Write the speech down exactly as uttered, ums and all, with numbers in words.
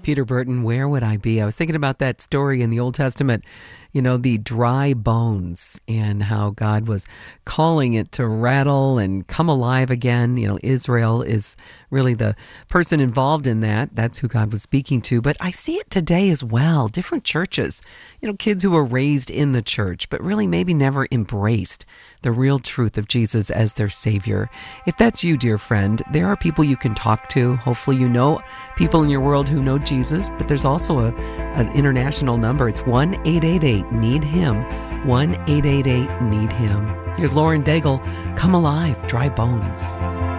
Peter Burton, Where Would I Be? I was thinking about that story in the Old Testament, you know, the dry bones and how God was calling it to rattle and come alive again. You know, Israel is really the person involved in that. That's who God was speaking to. But I see it today as well. Different churches, you know, kids who were raised in the church, but really maybe never embraced the real truth of Jesus as their Savior. If that's you, dear friend, there are people you can talk to. Hopefully you know people in your world who know Jesus, but there's also a, an international number. It's one eight eight eight need him, one eight eight eight need him. Here's Lauren Daigle, Come Alive, Dry Bones.